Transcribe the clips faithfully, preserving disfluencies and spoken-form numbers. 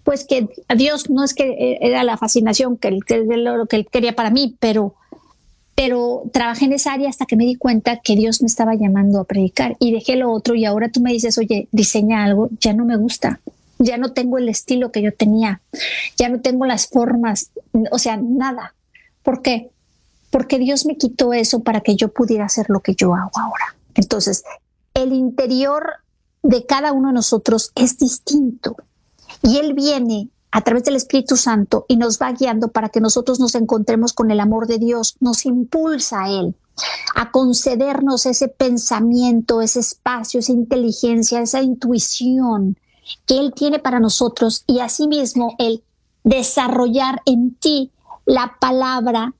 pues que a Dios no es que era la fascinación que él, que lo que él quería para mí, pero, pero trabajé en esa área hasta que me di cuenta que Dios me estaba llamando a predicar y dejé lo otro y ahora tú me dices, oye, diseña algo, ya no me gusta, ya no tengo el estilo que yo tenía, ya no tengo las formas, o sea, nada. ¿Por qué? Porque Dios me quitó eso para que yo pudiera hacer lo que yo hago ahora. Entonces, el interior de cada uno de nosotros es distinto y Él viene a través del Espíritu Santo y nos va guiando para que nosotros nos encontremos con el amor de Dios, nos impulsa a Él a concedernos ese pensamiento, ese espacio, esa inteligencia, esa intuición que Él tiene para nosotros y asimismo Él desarrollar en ti la palabra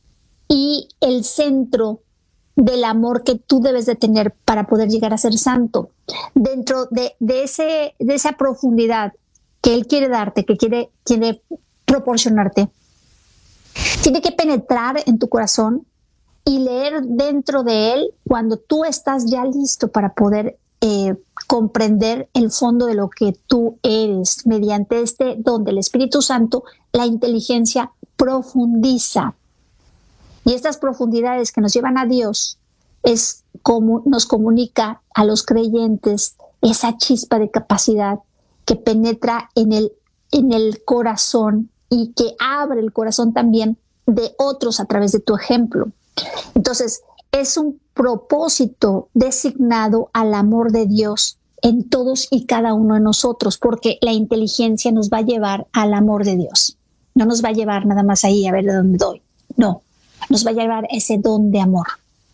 y el centro del amor que tú debes de tener para poder llegar a ser santo. Dentro de, de, ese, de esa profundidad que Él quiere darte, que quiere, quiere proporcionarte, tiene que penetrar en tu corazón y leer dentro de Él cuando tú estás ya listo para poder eh, comprender el fondo de lo que tú eres mediante este don del Espíritu Santo. La inteligencia profundiza. Y estas profundidades que nos llevan a Dios es como nos comunica a los creyentes esa chispa de capacidad que penetra en el, en el corazón y que abre el corazón también de otros a través de tu ejemplo. Entonces, es un propósito designado al amor de Dios en todos y cada uno de nosotros, porque la inteligencia nos va a llevar al amor de Dios. No nos va a llevar nada más ahí a ver de dónde doy. No. Nos va a llevar ese don de amor.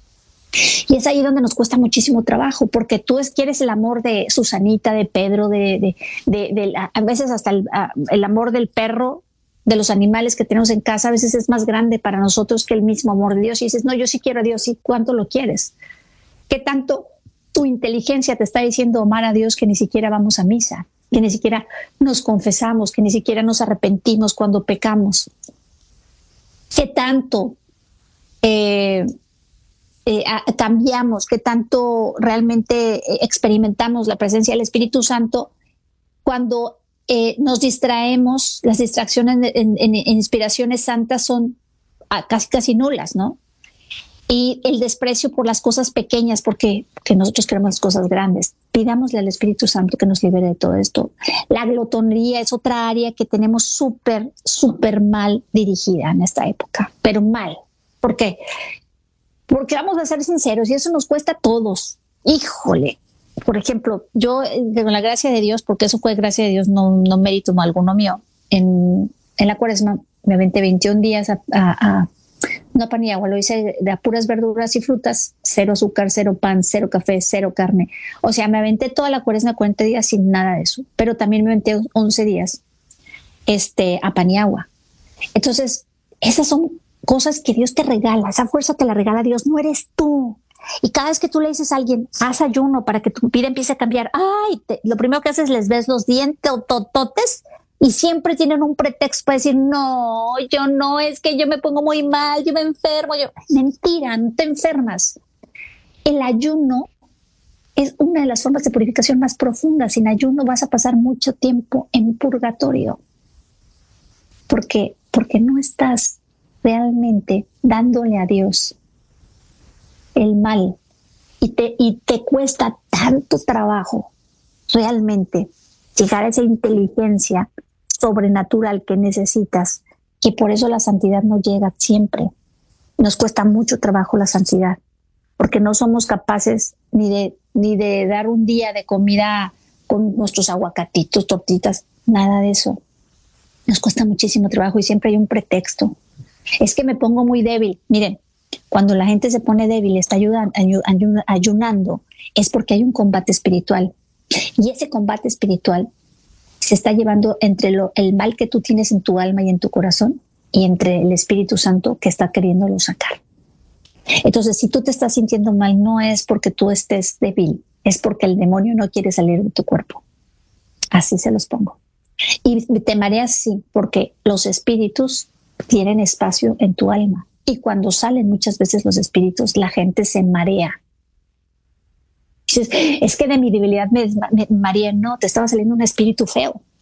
Y es ahí donde nos cuesta muchísimo trabajo, porque tú quieres el amor de Susanita, de Pedro, de, de, de, de a veces hasta el, el amor del perro, de los animales que tenemos en casa, a veces es más grande para nosotros que el mismo amor de Dios. Y dices, no, yo sí quiero a Dios, sí, ¿cuánto lo quieres? ¿Qué tanto tu inteligencia te está diciendo amar a Dios que ni siquiera vamos a misa, que ni siquiera nos confesamos, que ni siquiera nos arrepentimos cuando pecamos? ¿Qué tanto Eh, eh, cambiamos, qué tanto realmente experimentamos la presencia del Espíritu Santo cuando eh, nos distraemos? Las distracciones en, en, en inspiraciones santas son ah, casi, casi nulas, ¿no? Y el desprecio por las cosas pequeñas, porque, porque nosotros queremos las cosas grandes. Pidámosle al Espíritu Santo que nos libere de todo esto. La glotonería es otra área que tenemos súper, súper mal dirigida en esta época, pero mal. ¿Por qué? Porque vamos a ser sinceros y eso nos cuesta a todos. Híjole, por ejemplo, yo con la gracia de Dios, porque eso fue gracia de Dios, no, no mérito alguno mío, en, en la cuaresma me aventé veintiún días a, a, a no pan y agua, lo hice de a puras verduras y frutas, cero azúcar, cero pan, cero café, cero carne. O sea, me aventé toda la cuaresma cuarenta días sin nada de eso, pero también me aventé once días este, a pan y agua. Entonces, esas son cosas que Dios te regala, esa fuerza te la regala Dios, no eres tú. Y cada vez que tú le dices a alguien, haz ayuno para que tu vida empiece a cambiar, ay, te, lo primero que haces, les ves los dientes tototes y siempre tienen un pretexto para decir, no, yo no, es que yo me pongo muy mal, yo me enfermo. Yo, mentira, no te enfermas. El ayuno es una de las formas de purificación más profundas. Sin ayuno vas a pasar mucho tiempo en purgatorio. ¿Por qué? Porque no estás realmente dándole a Dios el mal y te, y te cuesta tanto trabajo realmente llegar a esa inteligencia sobrenatural que necesitas, que por eso la santidad no llega siempre. Nos cuesta mucho trabajo la santidad, porque no somos capaces ni de, ni de dar un día de comida con nuestros aguacatitos, tortitas, nada de eso. Nos cuesta muchísimo trabajo y siempre hay un pretexto. Es que me pongo muy débil. Miren, cuando la gente se pone débil, está ayudan, ayun, ayunando, es porque hay un combate espiritual. Y ese combate espiritual se está llevando entre lo, el mal que tú tienes en tu alma y en tu corazón y entre el Espíritu Santo que está queriéndolo sacar. Entonces, si tú te estás sintiendo mal, no es porque tú estés débil, es porque el demonio no quiere salir de tu cuerpo. Así se los pongo. Y te mareas, sí, porque los espíritus tienen espacio en tu alma. Y cuando salen muchas veces los espíritus, la gente se marea. Dices, es que de mi debilidad me, me mareé. No, te estaba saliendo un espíritu feo.